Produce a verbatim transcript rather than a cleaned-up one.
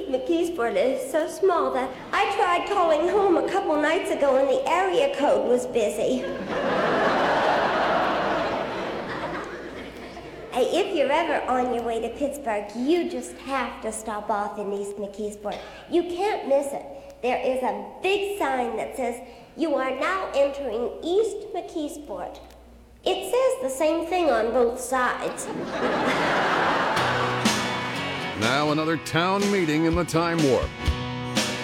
East McKeesport is so small that I tried calling home a couple nights ago and the area code was busy. Hey, if you're ever on your way to Pittsburgh, you just have to stop off in East McKeesport. You can't miss it. There is a big sign that says, "You are now entering East McKeesport." It says the same thing on both sides. Now another town meeting in the Time Warp.